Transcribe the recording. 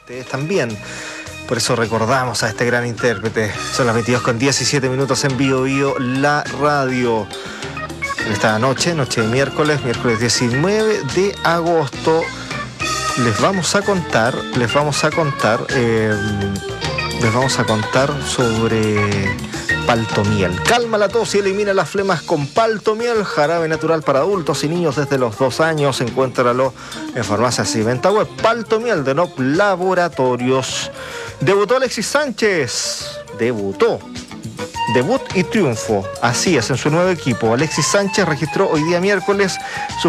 Ustedes también. Por eso recordamos a este gran intérprete. Son las 22:17 en Bio Bio, la radio. En esta noche de miércoles 19 de agosto, les vamos a contar sobre Paltomiel. Calma la tos y elimina las flemas con Paltomiel, jarabe natural para adultos y niños desde los 2 años. Encuéntralo en farmacias y venta web. Paltomiel de NOP Laboratorios. Debutó Alexis Sánchez. Debut y triunfo. Así es, en su nuevo equipo. Alexis Sánchez registró hoy día miércoles su